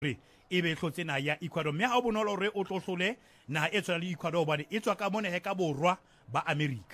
e be tlhotse naha ya Ecuador mme ha bonolo re o tlotlole naha e tswana le Ecuador bane e tswa ka mone he ka borwa ba America.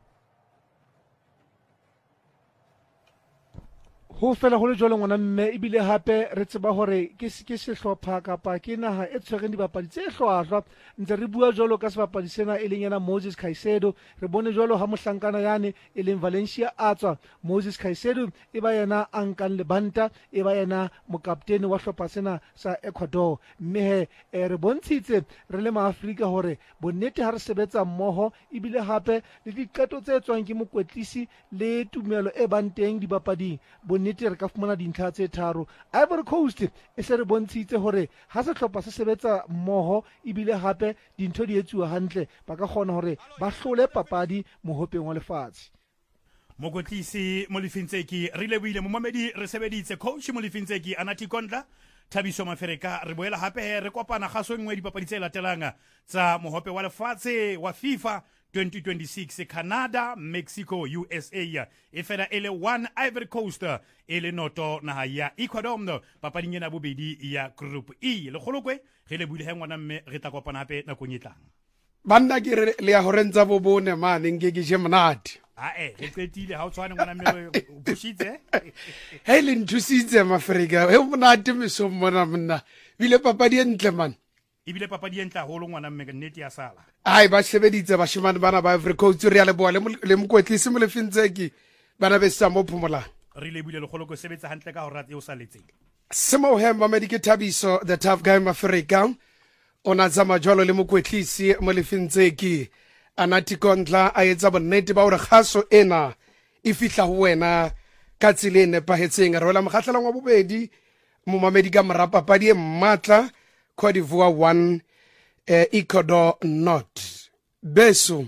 Ho fela ho le jwalo ngwana mme ebile hape re tseba hore ke sehlopha kapa ke naha e tshwereng dibapadi tse hlwahlwa ntse re bua jwalo ka sebapadi sena e leng yana Moses Caicedo re bone jwalo ha mohlankana yane e leng Valencia a tswa Moses Caicedo e ba yena a nkang lebanta e ba yena mokaptene wa hlopha sena sa Ecuador mme re bontshitse re le maAfrika hore bonnete ha re sebetsa mmoho ebile hape le diqeto tse tswang ke mokwetlisi le tumelo e bang teng dibapading nnete re ka fumana dintlha tse tharo. Ivory Coast e se re bontshitse hore ha sehlopha se sebetsa mmoho ebile hape dintho di etsuwa hantle ba ka kgona hore ba hlole papadi mohopeng wa lefatshe. Mokotlisi Molefintseki re lebohile momamedi re sebeditse coach Molefintseki Anathi Kondla Thabiso Mafereka re boela hape re kopana gaso engwe dipapadi tse latelang tsa mohope wa lefatshe wa FIFA 2026 Canada, Mexico, USA e fela ele 1 Ivory Coast ele noto naha ya Ecuador papading ena bobedi ya Group E le kgolokwe ge le buile he ngwana mme re tla kopana hape nakong e tlang. Banna ke re le ya ho rentsa bobone mane nke ke je monate re qetile ha o tshwane ngwana mme o pushitse he le nthusitse Mafereka he monate meso mona bile papadi entle man ebile papadi entla holo ngwana mme nnete ya sala ai ba sebeditse bashimane bana ba Ivory Coast re ya leboa le mokwetlisi Molefintseki bana be sa mo phumola re lebile le kgoloko sebetsa hantle ka ho rata e o saletseng semo he mamedi ke Thabiso the tough guy Mafereka ona tsama jwalo le mokwetlisi Molefintseki Anathi Kondla a etsa bonnete ba hore khaso ena e fihla ho wena ka tsile ne pahetseng re wela mokgahlelong wa bobedi mo mamedi ka mora papadi e matla Cote d'Ivoire 1 Ecuador not beso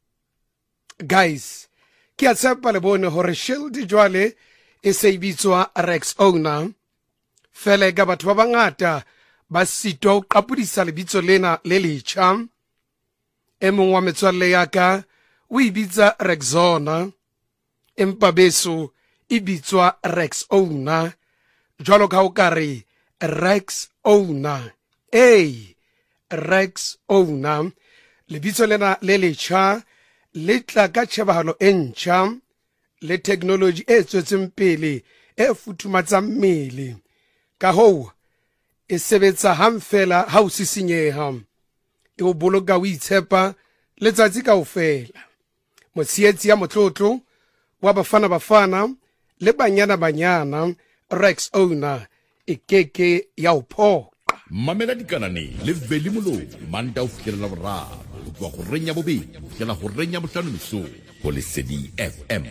guys ke a tshepa le bone hore Shield jwale e se bitswa Rex Owner fele ka batho ba bangata ba sito qapudisa lebitso lena le letjha e mong wa metswalle ya ka o ibitsa Rexona empa beso e bitswa Rex Owner jwalo ka o kare Rex Owner Rex Owner lebitso lena le letjha le tla ka tshebahalo e ntjha le technology e tswetseng pele e futhumatsang mmele ka ho e sebetsa hamfela ha o sisinyeha e o boloka o itshepa letsatsi kaofela motsietsi ya motlotlo wa bafana le banyana Rex Owner e keke ya o phoqa mamela dikanane le veli molo manda o fihlelela boraro go tswa go renya bobedi go fihlela go renya bohlano mesong go Lesedi FM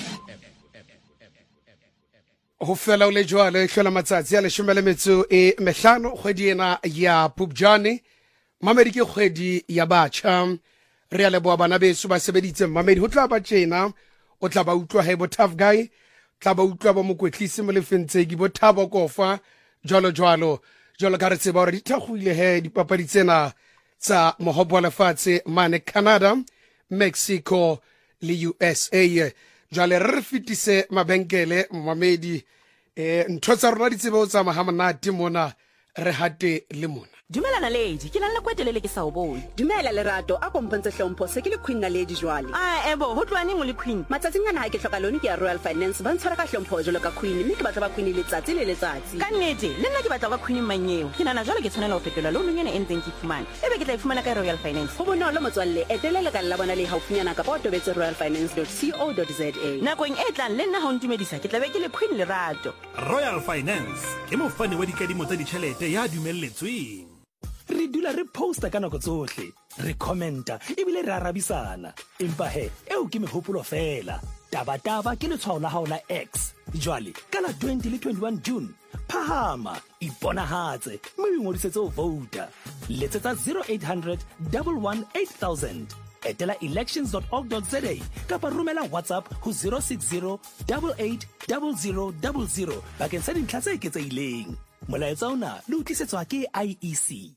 ho fela o le jwale hlola matsatsi a 15 kgwedi ena ya Phupjane mamedi ke kgwedi ya batjha re a leboa bana beso ba sebeditse mamedi ho tla ba tjena o tla ba utlwa he bo tough guy tla ba utlwa ba mokwetlisi Molefintseki bo Thabo Kofa jwalo ka re tseba hore di thakgwile he dipapadi tsena tsa mohopo wa lefatshe mane Canada, Mexico le USA jwale re fitise mabenkele mamedi ntho tsa rona di tsebe o tsama ha monate mona re hate le mona Dumelana lady, ke na le kwetelele ke sa o bone. Dumela Lerato, a kompontshe hlompho se ke le Queen Naledi jwale. Ebo, ho tloane mo le Queen. Matsatsing ana ha ke hloka lone ke ya Royal Finance ba ntshwara ka hlompho jwalo ka Queen, mme ke batla ba Queen letsatsi le letsatsi. Ka nnete, le nna ke batla ba Queen manyeo. Ke nana jwale ke tshwanela ho fetola loan nyene e ntseng ke fumana. Ebe ke tla e fumana ka Royal Finance. Ho bonolo motswalle, etelela ka la bona le haufinyana ka ba tobetse royalfinance.co.za. Nakong e tlang le nna ha o ntumedisa ke tla be ke le Queen Lerato. Royal Finance ke mofani wa dikadimo tsa ditjhelete ya dumelletsweng. Re dula re posta ka nako tsohle, re commenta ebile re arabisana. Empa he eo ke mehopolo fela. Taba ke letshwao la hao la X. Jwale ka la 20 le 21 June phahama iponahatse mme o ngodisetse ho vouta. Letsetsa 0800 118 8000 etela elections.org.za kapa romela WhatsApp ho 060 88 0000 bakeng sa dintlha tse eketsehileng. Molaetsa ona le utlisetswa ke IEC.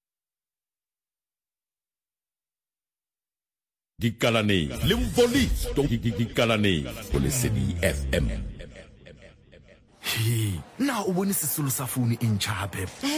Dikalane le Mpolisto Dikalane go Lesedi FM na o bone sesolo sa founu e ntšha gape